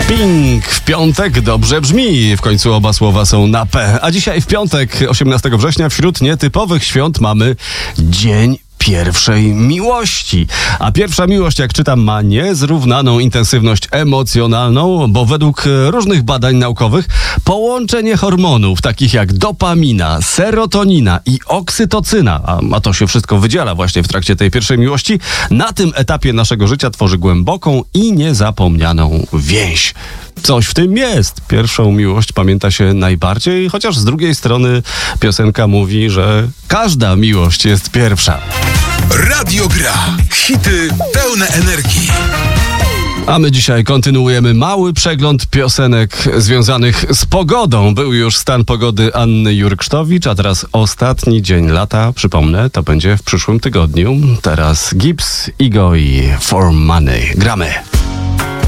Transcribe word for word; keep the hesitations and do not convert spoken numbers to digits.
Pink w piątek dobrze brzmi, w końcu oba słowa są na P. A dzisiaj w piątek, osiemnastego września, wśród nietypowych świąt mamy Dzień Pierwszej Miłości. A pierwsza miłość, jak czytam, ma niezrównaną intensywność emocjonalną, bo według różnych badań naukowych połączenie hormonów takich jak dopamina, serotonina i oksytocyna, a, a to się wszystko wydziela właśnie w trakcie tej pierwszej miłości, na tym etapie naszego życia tworzy głęboką i niezapomnianą więź. Coś w tym jest. Pierwszą miłość pamięta się najbardziej, chociaż z drugiej strony piosenka mówi, że każda miłość jest pierwsza. Radio Gra. Hity pełne energii. A my dzisiaj kontynuujemy mały przegląd piosenek związanych z pogodą. Był już stan pogody Anny Jurksztowicz, a teraz ostatni dzień lata. Przypomnę, to będzie w przyszłym tygodniu. Teraz Gibbs, Igo i For Money. Gramy.